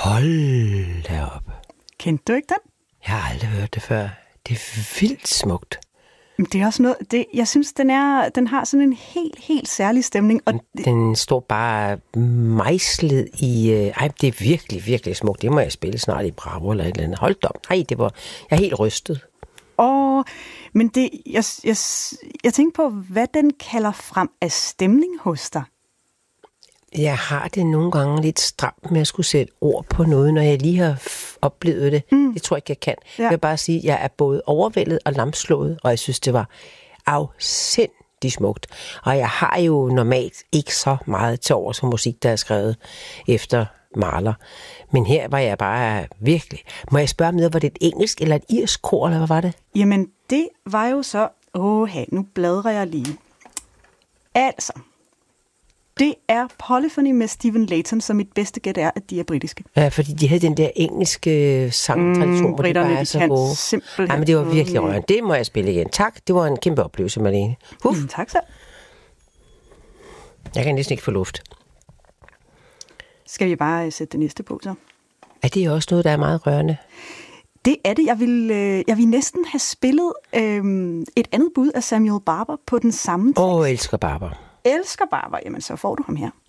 Hold da op. Kendte du ikke den? Jeg har aldrig hørt det før. Det er vildt smukt. Det er også noget, jeg synes, den har sådan en helt særlig stemning. Og den står bare mejslet i... det er virkelig, virkelig smukt. Det må jeg spille snart i Bravo eller et eller andet. Hold da op. Jeg er helt rystet. Men jeg tænker på, hvad den kalder frem af stemning hos dig. Jeg har det nogle gange lidt stramt med at skulle sætte ord på noget, når jeg lige har oplevet det. Det tror jeg ikke, jeg kan. Ja. Jeg vil bare sige, at jeg er både overvældet og lamslået, og jeg synes, det var afsindigt smukt. Og jeg har jo normalt ikke så meget til over som musik, der er skrevet efter Mahler. Men her var jeg bare virkelig... Må jeg spørge med, var det et engelsk eller et irsk kor, eller hvad var det? Jamen, det var jo så... nu bladrer jeg lige. Altså... Det er Polyphony med Stephen Layton, som mit bedste gæt er, at de er britiske. Ja, fordi de havde den der engelske sangtradition, hvor de bare er så gode. Simpelthen. Ja, men det var virkelig rørende. Det må jeg spille igen. Tak, det var en kæmpe oplevelse, Malene. Tak så. Jeg kan næsten ikke få luft. Skal vi bare sætte det næste på, så? Er det også noget, der er meget rørende? Det er det. Jeg vil næsten have spillet et andet bud af Samuel Barber på den samme tekst. Elsker Barber. Elsker Barber, jamen så får du ham her.